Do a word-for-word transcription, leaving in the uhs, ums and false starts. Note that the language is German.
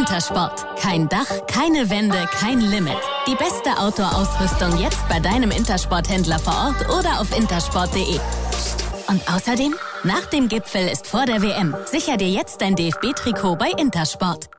Intersport. Kein Dach, keine Wände, kein Limit. Die beste Outdoor-Ausrüstung jetzt bei deinem Intersport-Händler vor Ort oder auf intersport punkt de. Und außerdem, nach dem Gipfel ist vor der W M. Sicher dir jetzt dein D F B-Trikot bei Intersport.